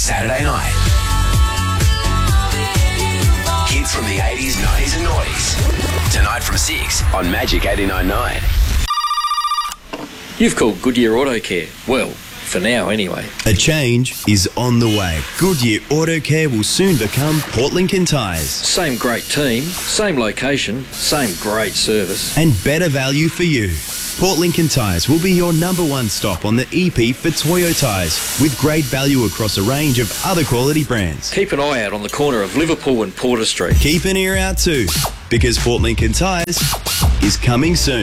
Saturday night. Hits from the 80s, 90s and noughties. Tonight from 6 on Magic 89.9. You've called Goodyear Auto Care. Well, for now anyway. A change is on the way. Goodyear Auto Care will soon become Port Lincoln Tyres. Same great team, same location, same great service. And better value for you. Port Lincoln Tyres will be your #1 stop on the EP for Toyo tyres, with great value across a range of other quality brands. Keep an eye out on the corner of Liverpool and Porter Street. Keep an ear out too, because Port Lincoln Tyres is coming soon.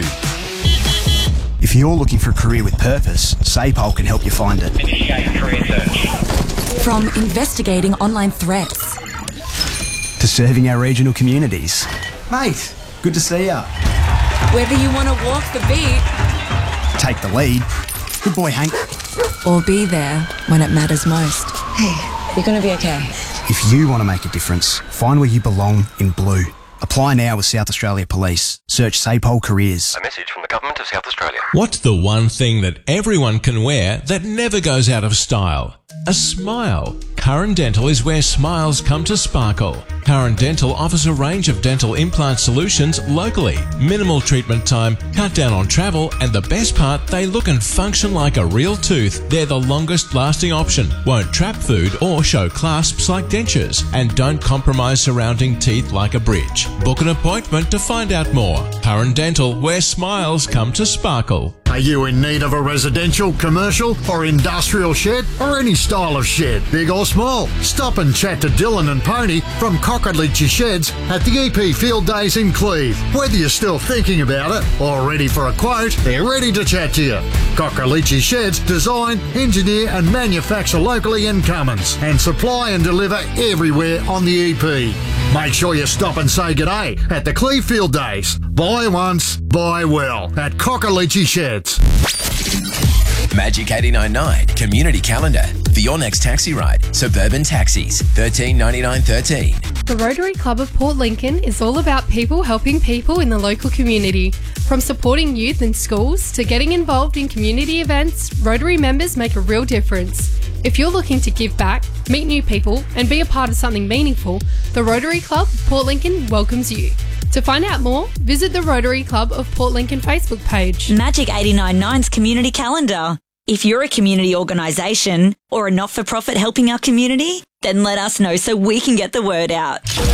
If you're looking for a career with purpose, SAPOL can help you find it. Initiate career search. From investigating online threats To serving our regional communities. Mate, good to see ya. whether you want to walk the beat Take the lead. Good boy, Hank. or be there when it matters most. Hey, you're going to be okay. If you want to make a difference, find where you belong in blue. Apply now with South Australia Police. Search SAPOL Careers. A message from the Government of South Australia. What's the one thing that everyone can wear that never goes out of style? A smile. Curran Dental is where smiles come to sparkle. Curran Dental offers a range of dental implant solutions locally. Minimal treatment time, cut down on travel, and the best part, they look and function like a real tooth. They're the longest lasting option, won't trap food or show clasps like dentures, and don't compromise surrounding teeth like a bridge. Book an appointment to find out more. Curran Dental, where smiles come to sparkle. Are you in need of a residential, commercial or industrial shed or any style of shed, big or small? Stop and chat to Dylan and Pony from Cockatleachy Sheds at the EP Field Days in Cleve. Whether you're still thinking about it or ready for a quote, they're ready to chat to you. Cockatleachy Sheds design, engineer and manufacture locally in Cummins and supply and deliver everywhere on the EP. Make sure you stop and say g'day at the Cleve Field Days. Buy once, buy well at Cockatleachy Sheds. Magic 89.9 Community Calendar for your next taxi ride. Suburban Taxis, $13.99.13. The Rotary Club of Port Lincoln is all about people helping people in the local community. From supporting youth in schools to getting involved in community events, Rotary members make a real difference. If you're looking to give back, meet new people, and be a part of something meaningful, the Rotary Club of Port Lincoln welcomes you. To find out more, visit the Rotary Club of Port Lincoln Facebook page. Magic 89.9's Community Calendar. If you're a community organisation or a not-for-profit helping our community, then let us know so we can get the word out.